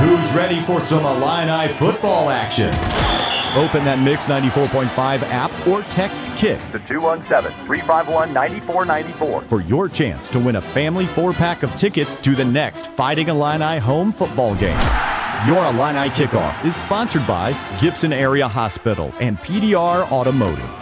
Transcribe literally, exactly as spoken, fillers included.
Who's ready for some Illini football action? Open that Mix ninety-four point five app or text KICK to two one seven, three five one, nine four nine four for your chance to win a family four-pack of tickets to the next Fighting Illini home football game. Your Illini Kickoff is sponsored by Gibson Area Hospital and P D R Automotive.